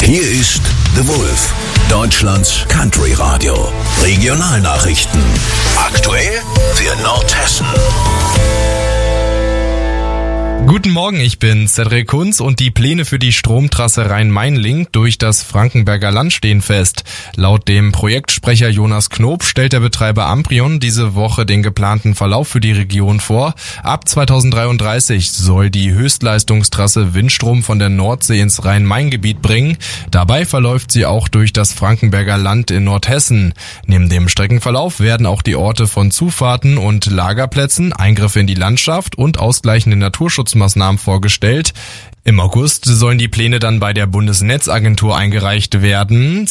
Hier ist The Wolf, Deutschlands Country Radio. Regionalnachrichten. Aktuell für Nordhessen. Guten Morgen, ich bin Cedric Kunz und die Pläne für die Stromtrasse Rhein-Main-Link durch das Frankenberger Land stehen fest. Laut dem Projektsprecher Jonas Knob stellt der Betreiber Amprion diese Woche den geplanten Verlauf für die Region vor. Ab 2033 soll die Höchstleistungstrasse Windstrom von der Nordsee ins Rhein-Main-Gebiet bringen. Dabei verläuft sie auch durch das Frankenberger Land in Nordhessen. Neben dem Streckenverlauf werden auch die Orte von Zufahrten und Lagerplätzen, Eingriffe in die Landschaft und ausgleichende Naturschutzmaßnahmen vorgestellt. Im August sollen die Pläne dann bei der Bundesnetzagentur eingereicht werden.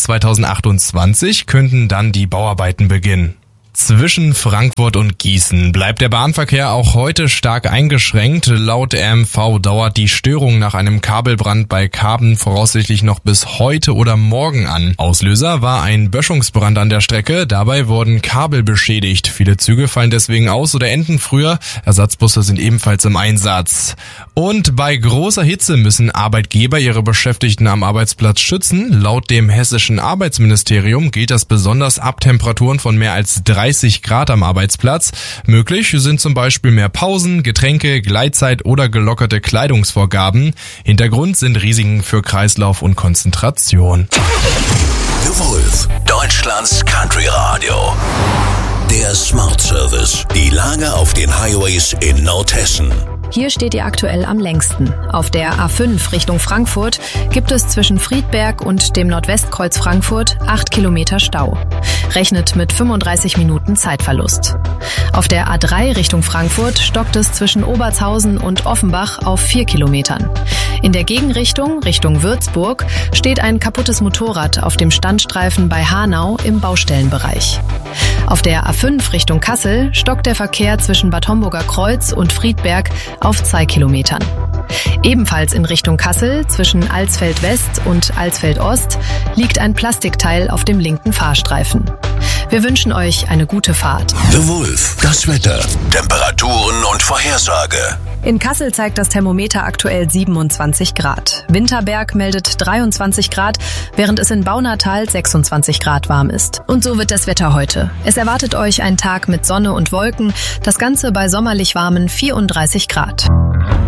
2028 könnten dann die Bauarbeiten beginnen. Zwischen Frankfurt und Gießen bleibt der Bahnverkehr auch heute stark eingeschränkt. Laut RMV dauert die Störung nach einem Kabelbrand bei Karben voraussichtlich noch bis heute oder morgen an. Auslöser war ein Böschungsbrand an der Strecke. Dabei wurden Kabel beschädigt. Viele Züge fallen deswegen aus oder enden früher. Ersatzbusse sind ebenfalls im Einsatz. Und bei großer Hitze müssen Arbeitgeber ihre Beschäftigten am Arbeitsplatz schützen. Laut dem hessischen Arbeitsministerium gilt das besonders ab Temperaturen von mehr als 30 Grad am Arbeitsplatz. Möglich sind zum Beispiel mehr Pausen, Getränke, Gleitzeit oder gelockerte Kleidungsvorgaben. Hintergrund sind Risiken für Kreislauf und Konzentration. The Wolf, Deutschlands Country Radio. Der Smart Service. Die Lage auf den Highways in Nordhessen. Hier steht ihr aktuell am längsten. Auf der A5 Richtung Frankfurt gibt es zwischen Friedberg und dem Nordwestkreuz Frankfurt 8 Kilometer Stau. Rechnet mit 35 Minuten Zeitverlust. Auf der A3 Richtung Frankfurt stockt es zwischen Obertshausen und Offenbach auf 4 Kilometern. In der Gegenrichtung, Richtung Würzburg, steht ein kaputtes Motorrad auf dem Standstreifen bei Hanau im Baustellenbereich. Auf der A5 Richtung Kassel stockt der Verkehr zwischen Bad Homburger Kreuz und Friedberg auf 2 Kilometern. Ebenfalls in Richtung Kassel zwischen Alsfeld West und Alsfeld Ost liegt ein Plastikteil auf dem linken Fahrstreifen. Wir wünschen euch eine gute Fahrt. The Wolf, das Wetter, Temperaturen und Vorhersage. In Kassel zeigt das Thermometer aktuell 27 Grad. Winterberg meldet 23 Grad, während es in Baunatal 26 Grad warm ist. Und so wird das Wetter heute. Es erwartet euch ein Tag mit Sonne und Wolken, das Ganze bei sommerlich warmen 34 Grad.